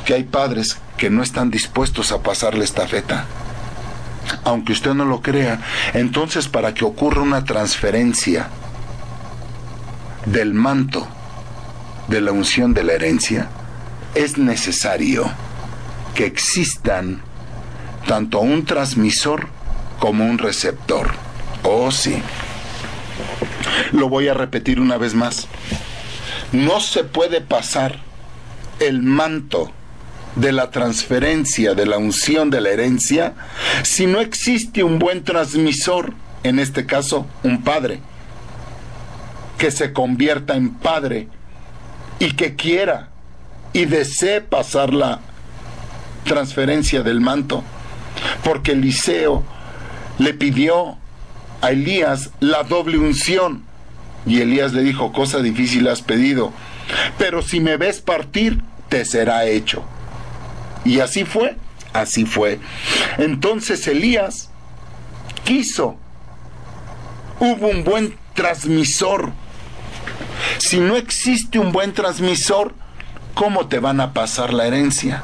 que hay padres que no están dispuestos a pasarle estafeta. Aunque usted no lo crea, entonces para que ocurra una transferencia del manto, de la unción de la herencia, es necesario que existan tanto un transmisor como un receptor. Oh, sí. Lo voy a repetir una vez más. No se puede pasar el manto de la transferencia, de la unción de la herencia, si no existe un buen transmisor, en este caso, un padre, que se convierta en padre y que quiera y desee pasar la transferencia del manto, porque Eliseo le pidió a Elías la doble unción, y Elías le dijo: cosa difícil has pedido, pero si me ves partir, te será hecho. Y así fue, así fue. Entonces Elías quiso, hubo un buen transmisor. Si no existe un buen transmisor, ¿cómo te van a pasar la herencia?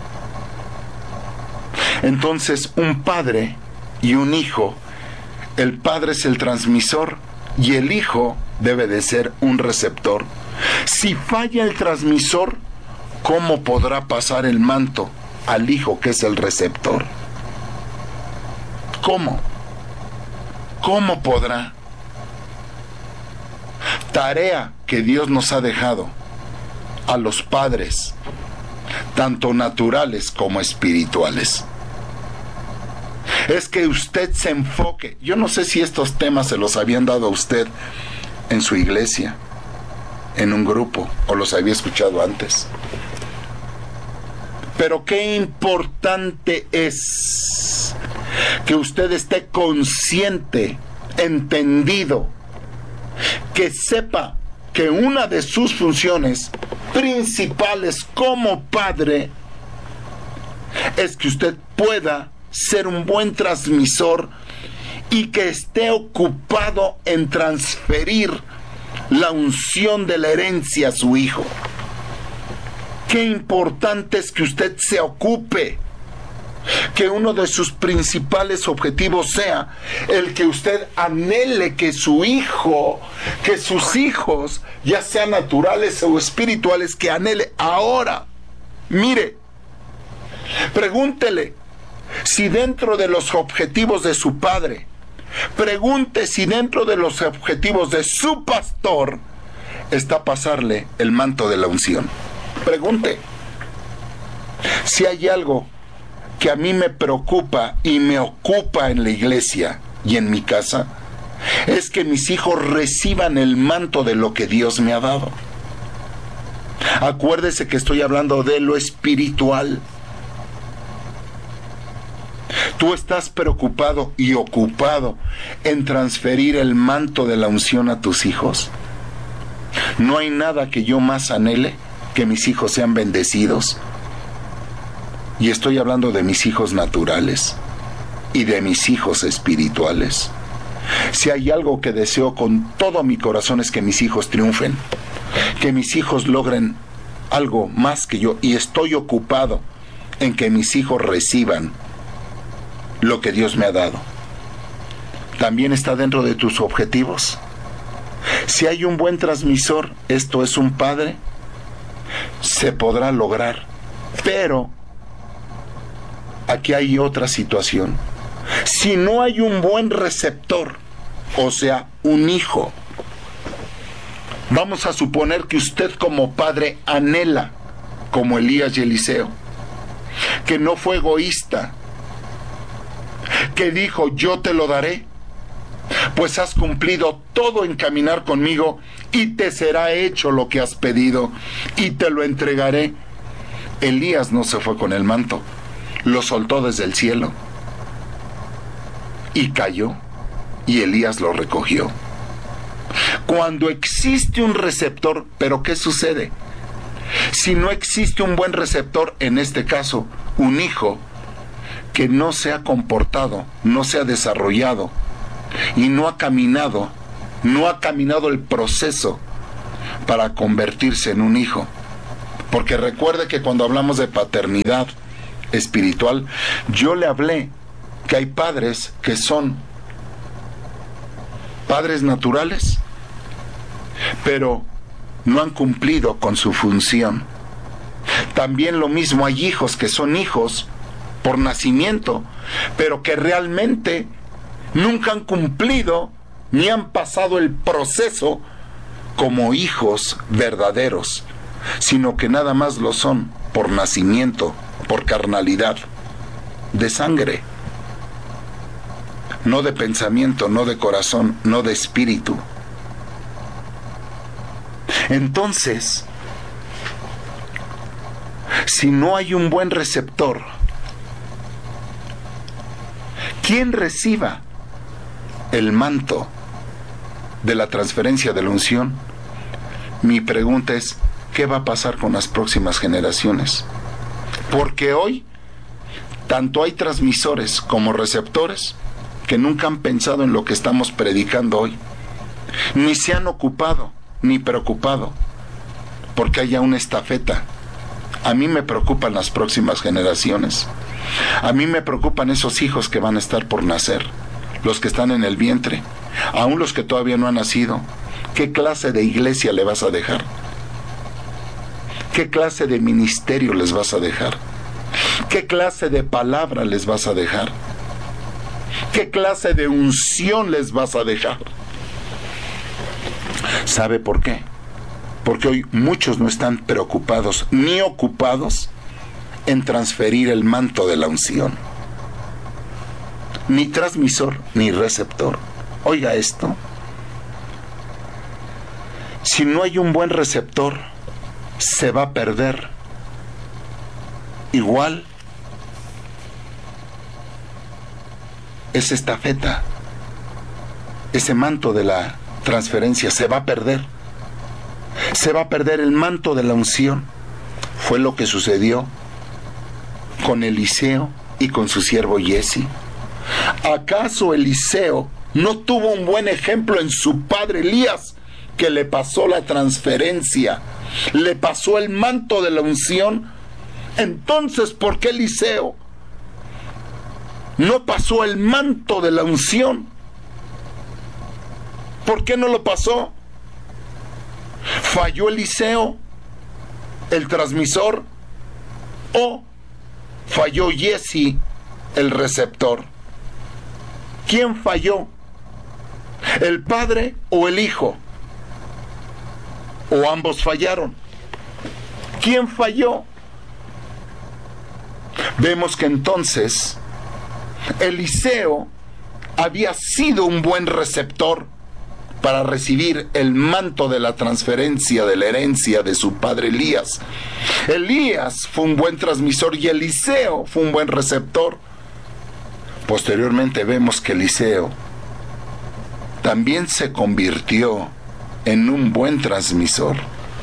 Entonces, un padre y un hijo, el padre es el transmisor y el hijo debe de ser un receptor. Si falla el transmisor, ¿cómo podrá pasar el manto al hijo que es el receptor? ¿Cómo? ¿Cómo podrá? Tarea que Dios nos ha dejado a los padres, tanto naturales como espirituales, es que usted se enfoque. Yo no sé si estos temas se los habían dado a usted en su iglesia, en un grupo, o los había escuchado antes. Pero qué importante es que usted esté consciente, entendido, que sepa que una de sus funciones principales como padre es que usted pueda ser un buen transmisor y que esté ocupado en transferir la unción de la herencia a su hijo. Qué importante es que usted se ocupe, que uno de sus principales objetivos sea el que usted anhele que su hijo, que sus hijos, ya sean naturales o espirituales, que anhele ahora. Mire, pregúntele si dentro de los objetivos de su padre, pregunte si dentro de los objetivos de su pastor está pasarle el manto de la unción. Pregunte. Si hay algo que a mí me preocupa y me ocupa en la iglesia y en mi casa, es que mis hijos reciban el manto de lo que Dios me ha dado. Acuérdese que estoy hablando de lo espiritual. Tú estás preocupado y ocupado en transferir el manto de la unción a tus hijos. No hay nada que yo más anhele que mis hijos sean bendecidos. Y estoy hablando de mis hijos naturales y de mis hijos espirituales. Si hay algo que deseo con todo mi corazón es que mis hijos triunfen, que mis hijos logren algo más que yo, y estoy ocupado en que mis hijos reciban lo que Dios me ha dado. ¿También está dentro de tus objetivos? Si hay un buen transmisor, esto es un padre, se podrá lograr. Pero aquí hay otra situación. Si no hay un buen receptor, o sea, un hijo, vamos a suponer que usted como padre anhela, como Elías y Eliseo, que no fue egoísta, que dijo: yo te lo daré, pues has cumplido todo en caminar conmigo y te será hecho lo que has pedido y te lo entregaré. Elías no se fue con el manto, lo soltó desde el cielo y cayó, y Elías lo recogió. Cuando existe un receptor, ¿pero qué sucede? Si no existe un buen receptor, en este caso, un hijo que no se ha comportado, no se ha desarrollado y no ha caminado el proceso para convertirse en un hijo, Porque recuerde que cuando hablamos de paternidad espiritual, yo le hablé que hay padres que son padres naturales, pero no han cumplido con su función. También lo mismo, hay hijos que son hijos por nacimiento, pero que realmente nunca han cumplido ni han pasado el proceso como hijos verdaderos, sino que nada más lo son por nacimiento, por carnalidad, de sangre, no de pensamiento, no de corazón, no de espíritu. Entonces, si no hay un buen receptor, quien reciba el manto de la transferencia de la unción, mi pregunta es, ¿qué va a pasar con las próximas generaciones? Porque hoy, tanto hay transmisores como receptores que nunca han pensado en lo que estamos predicando hoy, ni se han ocupado, ni preocupado, porque haya una estafeta. A mí me preocupan las próximas generaciones. A mí me preocupan esos hijos que van a estar por nacer, los que están en el vientre, aún los que todavía no han nacido. ¿Qué clase de iglesia le vas a dejar? ¿Qué clase de ministerio les vas a dejar? ¿Qué clase de palabra les vas a dejar? ¿Qué clase de unción les vas a dejar? ¿Sabe por qué? Porque hoy muchos no están preocupados ni ocupados en transferir el manto de la unción. Ni transmisor ni receptor. Oiga esto. Si no hay un buen receptor, se va a perder. Igual esa estafeta, ese manto de la transferencia se va a perder. Se va a perder el manto de la unción. Fue lo que sucedió con Eliseo y con su siervo Giesi. ¿Acaso Eliseo no tuvo un buen ejemplo en su padre Elías, que le pasó la transferencia, le pasó el manto de la unción? Entonces, ¿por qué Eliseo no pasó el manto de la unción? ¿Por qué no lo pasó? ¿Falló Eliseo, el transmisor, o falló Giesi, el receptor? ¿Quién falló? ¿El padre o el hijo? ¿O ambos fallaron? ¿Quién falló? Vemos que entonces Eliseo había sido un buen receptor para recibir el manto de la transferencia de la herencia de su padre Elías. Elías fue un buen transmisor y Eliseo fue un buen receptor. Posteriormente vemos que Eliseo también se convirtió en un buen transmisor.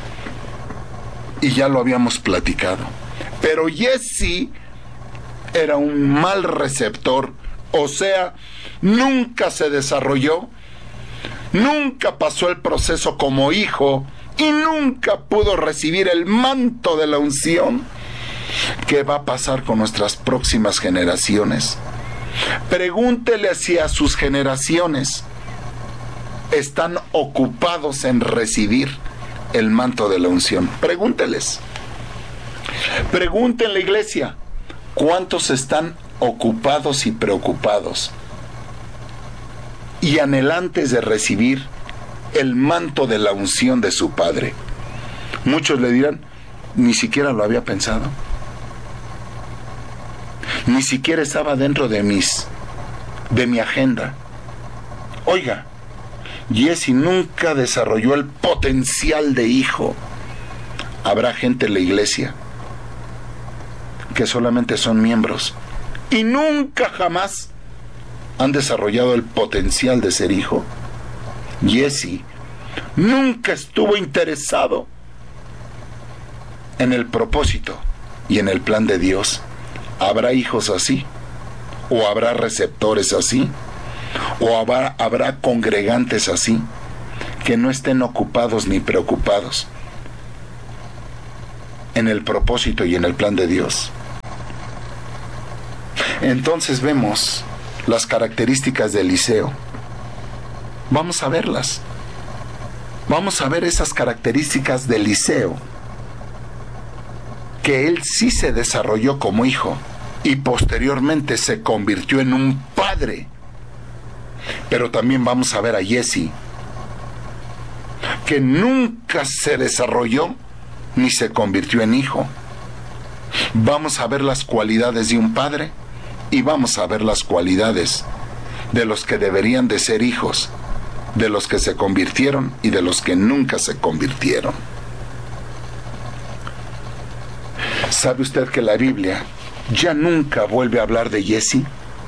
Y ya lo habíamos platicado. Pero Giesi era un mal receptor, o sea, nunca se desarrolló, nunca pasó el proceso como hijo y nunca pudo recibir el manto de la unción. ¿Qué va a pasar con nuestras próximas generaciones? Pregúntele si a sus generaciones están ocupados en recibir el manto de la unción. Pregúnteles. Pregúntenle, iglesia, ¿cuántos están ocupados y preocupados y anhelantes de recibir el manto de la unción de su Padre? Muchos le dirán, ni siquiera lo había pensado. Ni siquiera estaba dentro de mi agenda. Oiga, Giesi nunca desarrolló el potencial de hijo. Habrá gente en la iglesia que solamente son miembros y nunca jamás han desarrollado el potencial de ser hijo. Giesi nunca estuvo interesado en el propósito y en el plan de Dios. ¿Habrá hijos así? ¿O habrá receptores así? ¿O habrá congregantes así, que no estén ocupados ni preocupados en el propósito y en el plan de Dios. Entonces vemos las características de Eliseo. Vamos a verlas. Vamos a ver esas características de Eliseo, que él sí se desarrolló como hijo y posteriormente se convirtió en un padre. Pero también vamos a ver a Jesse, que nunca se desarrolló ni se convirtió en hijo. Vamos a ver las cualidades de un padre y vamos a ver las cualidades de los que deberían de ser hijos, de los que se convirtieron y de los que nunca se convirtieron. ¿Sabe usted que la Biblia ya nunca vuelve a hablar de Jesse?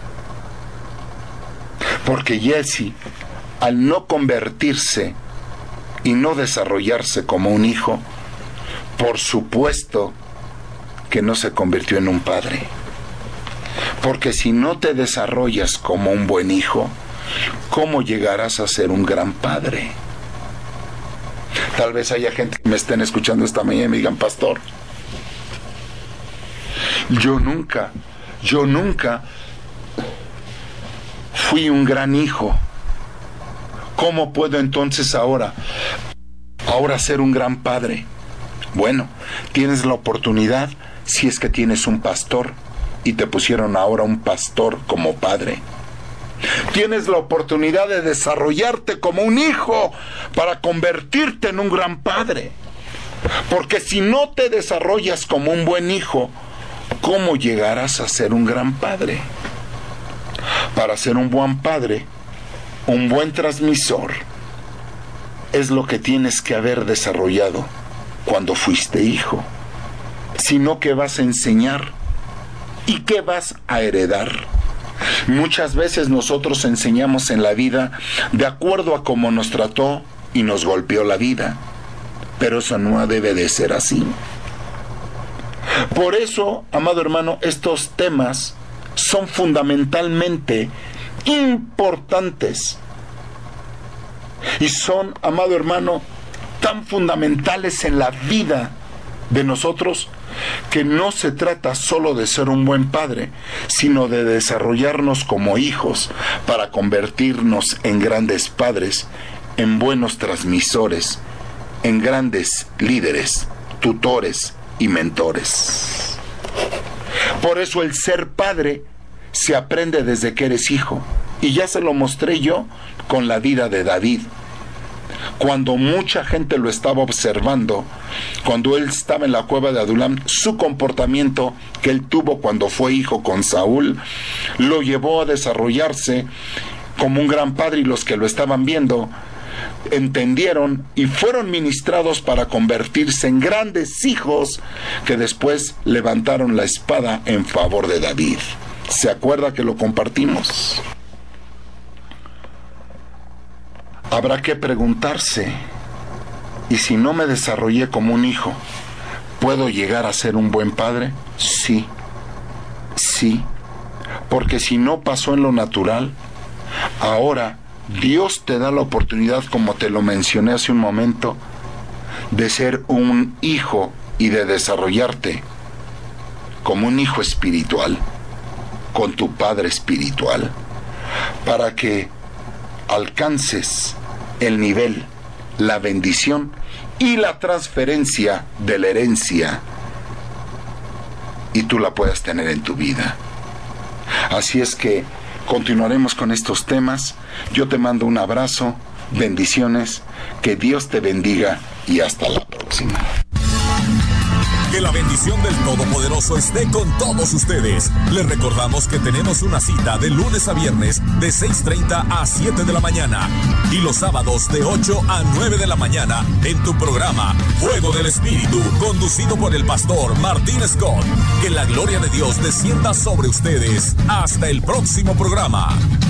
Porque Jesse, al no convertirse y no desarrollarse como un hijo, por supuesto que no se convirtió en un padre. Porque si no te desarrollas como un buen hijo, ¿cómo llegarás a ser un gran padre? Tal vez haya gente que me estén escuchando esta mañana y me digan: pastor, yo nunca fui un gran hijo. ¿Cómo puedo entonces ahora ser un gran padre? Bueno, tienes la oportunidad si es que tienes un pastor y te pusieron ahora un pastor como padre. Tienes la oportunidad de desarrollarte como un hijo para convertirte en un gran padre. Porque si no te desarrollas como un buen hijo, ¿cómo llegarás a ser un gran padre? Para ser un buen padre, un buen transmisor, es lo que tienes que haber desarrollado cuando fuiste hijo. Sino que vas a enseñar y qué vas a heredar. Muchas veces nosotros enseñamos en la vida de acuerdo a cómo nos trató y nos golpeó la vida, pero eso no debe de ser así. Por eso, amado hermano, estos temas son fundamentalmente importantes y son, amado hermano, tan fundamentales en la vida de nosotros, que no se trata solo de ser un buen padre, sino de desarrollarnos como hijos para convertirnos en grandes padres, en buenos transmisores, en grandes líderes, tutores y mentores. Por eso el ser padre se aprende desde que eres hijo, y ya se lo mostré yo con la vida de David. Cuando mucha gente lo estaba observando, cuando él estaba en la cueva de Adulam, su comportamiento que él tuvo cuando fue hijo con Saúl, lo llevó a desarrollarse como un gran padre, y los que lo estaban viendo entendieron y fueron ministrados para convertirse en grandes hijos que después levantaron la espada en favor de David. ¿Se acuerda que lo compartimos? Habrá que preguntarse: ¿y si no me desarrollé como un hijo, puedo llegar a ser un buen padre? Sí, porque si no pasó en lo natural, ahora Dios te da la oportunidad, como te lo mencioné hace un momento, de ser un hijo y de desarrollarte como un hijo espiritual, con tu padre espiritual, para que alcances el nivel, la bendición y la transferencia de la herencia, y tú la puedas tener en tu vida. Así es que continuaremos con estos temas. Yo te mando un abrazo, bendiciones, que Dios te bendiga y hasta la próxima. Que la bendición del Todopoderoso esté con todos ustedes. Les recordamos que tenemos una cita de lunes a viernes de 6:30 a 7 de la mañana y los sábados de 8 a 9 de la mañana en tu programa Fuego del Espíritu, conducido por el pastor Martín Scott. Que la gloria de Dios descienda sobre ustedes. Hasta el próximo programa.